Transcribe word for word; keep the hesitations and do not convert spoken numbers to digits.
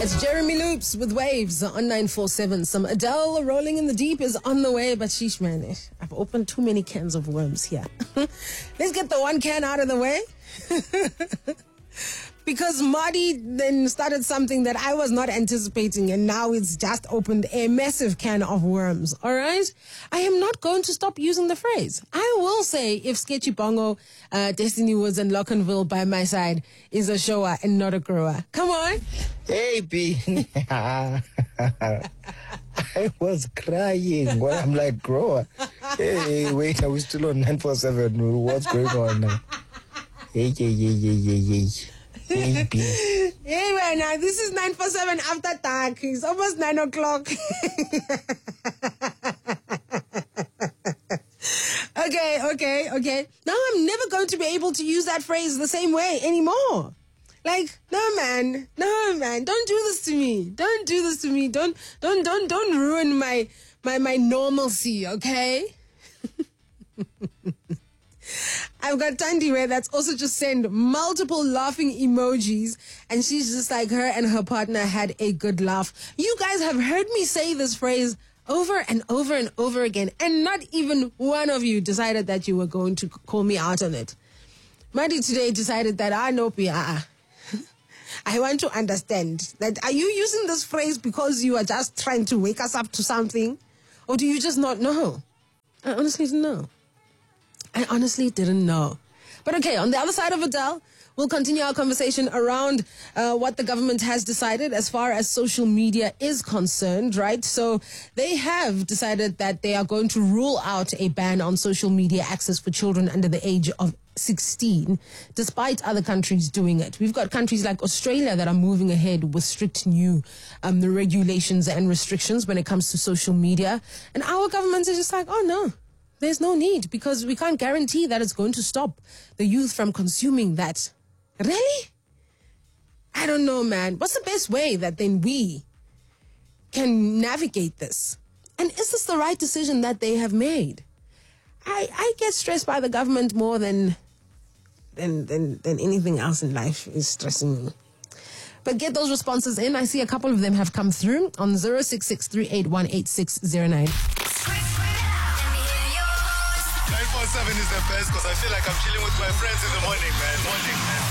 It's Jeremy Loops with Waves on nine four seven. Some Adele Rolling in the Deep is on the way, but sheesh, man, I've opened too many cans of worms here. Let's get the one can out of the way. Because Marty then started something that I was not anticipating, and now it's just opened a massive can of worms, all right? I am not going to stop using the phrase. I will say if Sketchy Bongo, uh, Destiny Woods, and Lockenville by my side is a shower and not a grower. Come on. Hey, B. I was crying when I'm like, grower. Hey, wait, are we still on nine four seven? What's going on now? Hey, yeah, yeah, yeah, yeah, yeah. Hey, B. Hey, man, now this is nine four seven after dark. It's almost nine o'clock. Okay, okay, okay. Now I'm never going to be able to use that phrase the same way anymore. Like, no, man, no, man, don't do this to me. Don't do this to me. Don't, don't, don't, don't ruin my, my, my normalcy, okay? I've got Tandy Ray that's also just sent multiple laughing emojis, and she's just like, her and her partner had a good laugh. You guys have heard me say this phrase over and over and over again, and not even one of you decided that you were going to call me out on it. Marty today decided that I know Pia. I want to understand that, are you using this phrase because you are just trying to wake us up to something, or do you just not know? I honestly don't know. I honestly didn't know. But okay, on the other side of Adele, we'll continue our conversation around uh, what the government has decided as far as social media is concerned, right? So they have decided that they are going to rule out a ban on social media access for children under the age of sixteen, despite other countries doing it. We've got countries like Australia that are moving ahead with strict new um, regulations and restrictions when it comes to social media. And our governments are just like, oh no. There's no need, because we can't guarantee that it's going to stop the youth from consuming that. Really? I don't know, man. What's the best way that then we can navigate this? And is this the right decision that they have made? I, I get stressed by the government more than, than, than, than anything else in life is stressing me. But get those responses in. I see a couple of them have come through on zero six six three eight one eight six zero nine. nine four seven is the best because I feel like I'm chilling with my friends in the morning, man. Morning, man.